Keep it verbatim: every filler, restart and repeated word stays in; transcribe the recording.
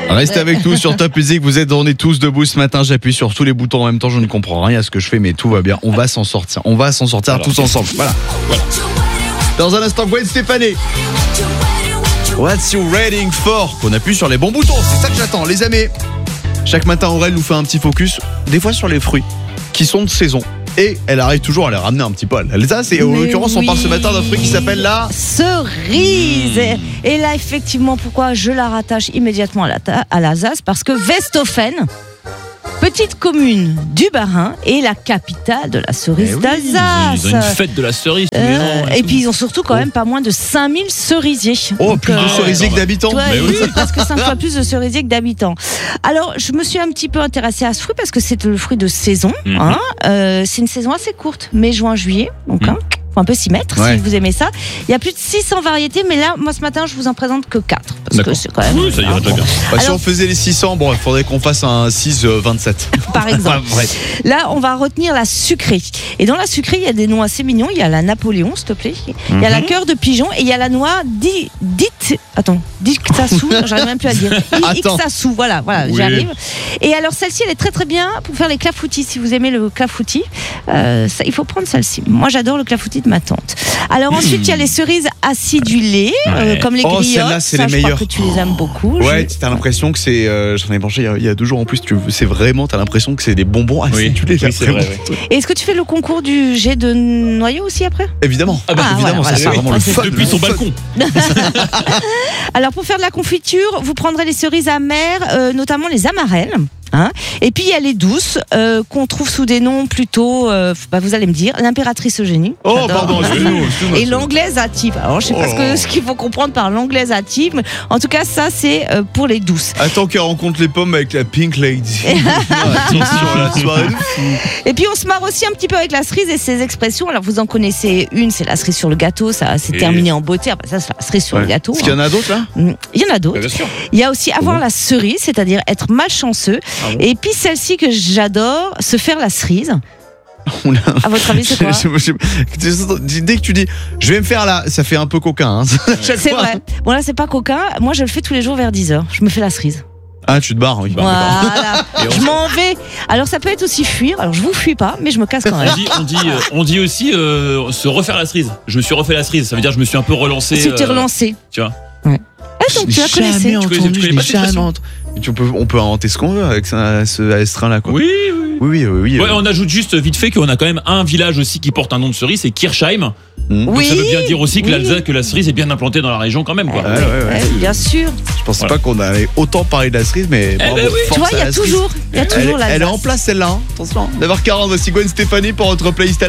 Restez avec nous sur Top Music. Vous êtes, on est tous debout ce matin. J'appuie sur tous les boutons en même temps. Je ne comprends rien à ce que je fais, mais tout va bien. On va s'en sortir. On va s'en sortir Alors, tous ensemble. Voilà. voilà. Dans un instant, Gwen Stefani. What's you waiting for? Qu'on appuie sur les bons boutons. C'est ça que j'attends, les amis. Chaque matin, Aurèle nous fait un petit focus, des fois sur les fruits qui sont de saison. Et elle arrive toujours à les ramener un petit peu à l'Alsace. Et en l'occurrence, oui. on parle ce matin d'un fruit qui s'appelle la cerise. Mmh. Et là, effectivement, pourquoi je la rattache immédiatement à, la ta- à l'Alsace? Parce que Westhofen, petite commune du Bas-Rhin, est la capitale de la cerise oui, d'Alsace. Ils ont une fête de la cerise. Euh, et, et puis ils ont surtout quand oh. même pas moins de cinq mille cerisiers. Oh, Donc, plus euh, de cerisiers ouais, que d'habitants. Ouais, oui, oui. Presque cinq fois plus de cerisiers que d'habitants. Alors, je me suis un petit peu intéressée à ce fruit parce que c'est le fruit de saison. Mm-hmm. Hein. Euh, c'est une saison assez courte, mai, juin, juillet. Donc, mm. hein, faut un peu s'y mettre ouais. si vous aimez ça. Il y a plus de six cents variétés, mais là, moi ce matin, je vous en présente que quatre. Parce D'accord. que c'est quand même. Oui, ça irait déjà bien. Bah, Alors, si on faisait les six cents, bon, il faudrait qu'on fasse un six vingt-sept. Par exemple. ouais. Là, on va retenir la sucrée. Et dans la sucrée, il y a des noix assez mignons. Il y a la Napoléon, s'il te plaît. Il mm-hmm. y a la cœur de pigeon et il y a la noix di, dite. Attends, Dixassou, j'arrive même plus à dire. Ixassou, voilà, voilà, oui. j'y arrive. Et alors, celle-ci, elle est très très bien pour faire les clafoutis. Si vous aimez le clafoutis, euh, ça, il faut prendre celle-ci. Moi, j'adore le clafoutis de ma tante. Alors ensuite, il y a les cerises acidulées, ouais. euh, comme les oh, griottes. Celles-là, c'est ça, les je meilleures. crois que tu les aimes beaucoup. Ouais, je... t'as l'impression que c'est. Euh, j'en ai mangé il y, a, il y a deux jours en plus. Tu, c'est vraiment, t'as l'impression que c'est des bonbons acidulés. Oui, oui, c'est vrai, ouais. Et est-ce que tu fais le concours du jet de noyaux aussi après? Évidemment. Ah bah ah, évidemment, voilà, ça voilà. c'est vraiment le fun. Depuis son balcon. Alors pour faire de la confiture, vous prendrez les cerises amères, euh, notamment les amarelles. Hein, et puis il y a les douces euh, qu'on trouve sous des noms plutôt, euh, bah vous allez me dire, l'impératrice Eugénie. Oh j'adore. Pardon, excuse-moi, excuse-moi. Et l'anglaise hâtive. Alors je sais oh. pas ce, que, ce qu'il faut comprendre par l'anglaise hâtive, mais en tout cas ça c'est euh, pour les douces. Attends qu'elle rencontre les pommes avec la Pink Lady. Attention la soirée. Et puis on se marre aussi un petit peu avec la cerise et ses expressions. Alors vous en connaissez une, c'est la cerise sur le gâteau, ça c'est et... terminé en beauté. Après ça c'est la cerise sur ouais. le gâteau. Est-ce qu'il y en a d'autres là? Il y en a d'autres. Bien sûr. Il y a aussi avoir oh. la cerise, c'est-à-dire être malchanceux. Ah bon. Et puis celle-ci que j'adore, se faire la cerise. À votre avis, c'est quoi? je, je, je, Dès que tu dis je vais me faire là, ça fait un peu coquin. Hein, c'est fois. Vrai. Bon, là, c'est pas coquin. Moi, je le fais tous les jours vers dix heures. Je me fais la cerise. Ah, tu te barres, oui. Voilà. Je m'en vais. Alors, ça peut être aussi fuir. Alors, je vous fuis pas, mais je me casse quand même. On dit, on dit, euh, on dit aussi euh, se refaire la cerise. Je me suis refait la cerise. Ça veut dire que je me suis un peu relancé. Tu t'es relancé. Tu vois. Ouais. Ah, donc, tu la connaissais. Entendu, tu connais, tu connais jamais entendu. Tu peux, on peut inventer ce qu'on veut avec ce, ce train là quoi. Oui, oui, oui, oui, oui. Ouais, euh... on ajoute juste vite fait qu'on a quand même un village aussi qui porte un nom de cerise, c'est Kirchheim. Mmh. Donc oui, ça veut bien dire aussi que, oui. l'Alsace, que la cerise est bien implantée dans la région quand même quoi. Ouais, ouais, ouais. Ouais, bien sûr. Je pensais voilà. pas qu'on avait autant parlé de la cerise, mais eh bravo, ben oui. Tu vois, il y a toujours, il y a toujours elle, la. Elle est en place celle-là. Hein. Attention. neuf heures quarante, voici Gwen Stefani pour votre playlist.